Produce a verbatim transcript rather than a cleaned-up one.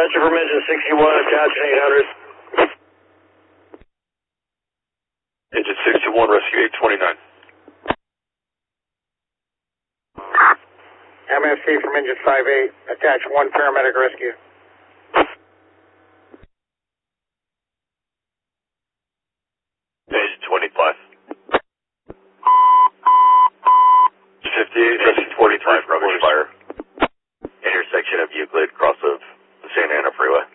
Dispatcher from engine sixty-one, attaching eight hundred. Engine sixty-one, rescue eight twenty-nine. M S C from engine five eight, attach one paramedic rescue. Engine twenty-five. fifty-eight, rescue twenty-five, rubbish fire. Intersection of Euclid, cross of the Santa Ana Freeway.